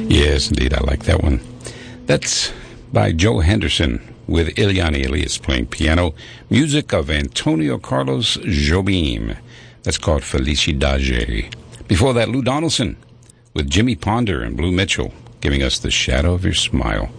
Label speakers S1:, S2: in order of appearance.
S1: Yes, indeed, I like that one. That's by Joe Henderson with Ilyani Elias playing piano. Music of Antonio Carlos Jobim. That's called Felicidade. Before that, Lou Donaldson with Jimmy Ponder and Blue Mitchell giving us The Shadow of Your Smile.